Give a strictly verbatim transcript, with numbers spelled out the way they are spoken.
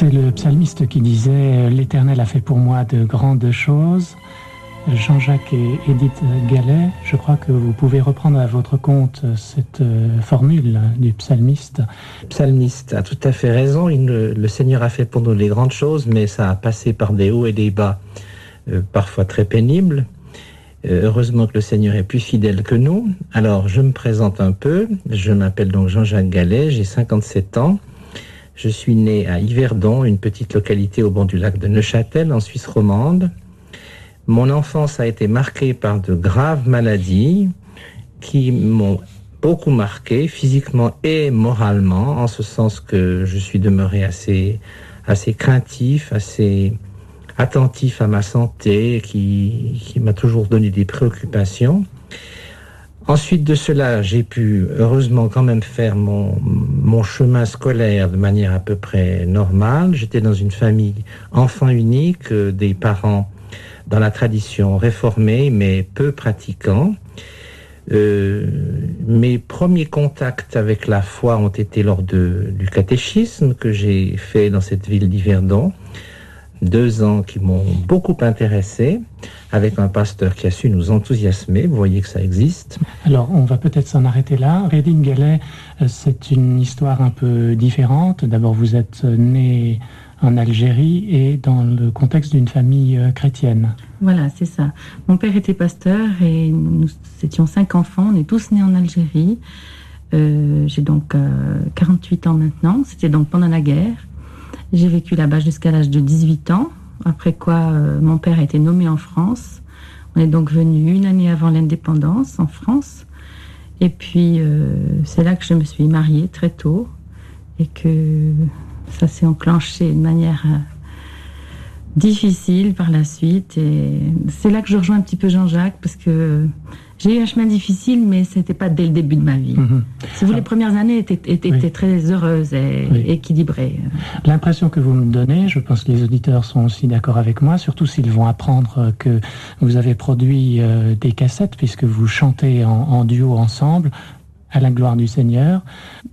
C'est le psalmiste qui disait « L'Éternel a fait pour moi de grandes choses ». Jean-Jacques et Edith Gallet, je crois que vous pouvez reprendre à votre compte cette formule du psalmiste. Le psalmiste a tout à fait raison. Il, le Seigneur a fait pour nous les grandes choses, mais ça a passé par des hauts et des bas, euh, parfois très pénibles. Euh, heureusement que le Seigneur est plus fidèle que nous. Alors, je me présente un peu. Je m'appelle donc Jean-Jacques Gallet, j'ai cinquante-sept ans. Je suis né à Yverdon, une petite localité au bord du lac de Neuchâtel, en Suisse romande. Mon enfance a été marquée par de graves maladies qui m'ont beaucoup marqué, physiquement et moralement, en ce sens que je suis demeuré assez, assez craintif, assez attentif à ma santé, qui, qui m'a toujours donné des préoccupations. Ensuite de cela, j'ai pu heureusement quand même faire mon, mon chemin scolaire de manière à peu près normale. J'étais dans une famille enfant unique, euh, des parents dans la tradition réformée, mais peu pratiquants. Euh, mes premiers contacts avec la foi ont été lors de, du catéchisme que j'ai fait dans cette ville d'Yverdon. Deux ans qui m'ont beaucoup intéressé, avec un pasteur qui a su nous enthousiasmer. Vous voyez que ça existe. Alors, on va peut-être s'en arrêter là. Edith Gallet, c'est une histoire un peu différente. D'abord, vous êtes né en Algérie et dans le contexte d'une famille chrétienne. Voilà, c'est ça. Mon père était pasteur et nous étions cinq enfants. On est tous nés en Algérie. Euh, j'ai donc euh, quarante-huit ans maintenant. C'était donc pendant la guerre. J'ai vécu là-bas jusqu'à l'âge de dix-huit ans. Après quoi, euh, mon père a été nommé en France. On est donc venu une année avant l'indépendance en France. Et puis, euh, c'est là que je me suis mariée très tôt et que ça s'est enclenché de manière euh, difficile par la suite. Et c'est là que je rejoins un petit peu Jean-Jacques, parce que j'ai eu un chemin difficile, mais c'était pas dès le début de ma vie. Mmh. Si vous, ah. les premières années étaient, étaient, oui. étaient très heureuses et oui. équilibrées. L'impression que vous me donnez, je pense que les auditeurs sont aussi d'accord avec moi, surtout s'ils vont apprendre que vous avez produit euh, des cassettes, puisque vous chantez en, en duo ensemble, à la gloire du Seigneur.